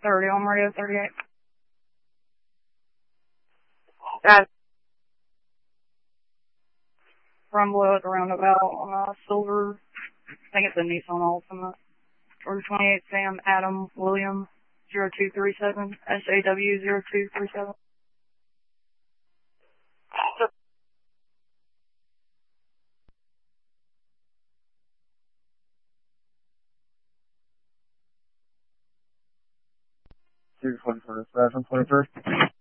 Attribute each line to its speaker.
Speaker 1: 30 on radio 38. Guys. Run below at the roundabout, silver, I think it's a Nissan Altima. Order 28 Sam Adam William 0237, SAW 0237.
Speaker 2: Two 21st, 23rd.